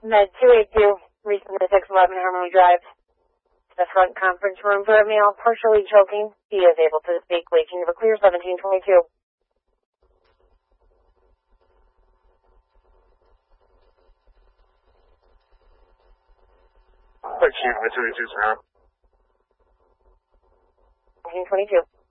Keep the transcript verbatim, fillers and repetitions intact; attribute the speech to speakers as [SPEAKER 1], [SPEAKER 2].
[SPEAKER 1] Med two eight two, recent six eleven Harmony Drive. The front conference room for a male, partially choking. He is able to speak. Waiting to clear seventeen twenty-two.
[SPEAKER 2] thirteen, Med two eight two, sir.
[SPEAKER 1] seventeen twenty-two.